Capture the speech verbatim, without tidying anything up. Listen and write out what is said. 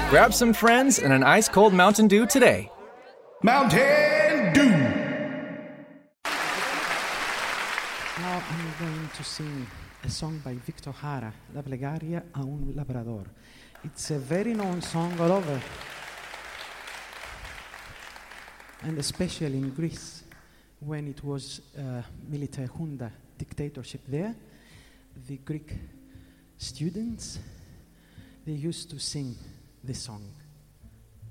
Grab some friends and an ice-cold Mountain Dew today. Mountain Dew! Now I'm going to sing a song by Victor Jara, La Plegaria a un Labrador. It's a very known song all over, and especially in Greece, when it was uh, military junta dictatorship there, the Greek students, they used to sing this song.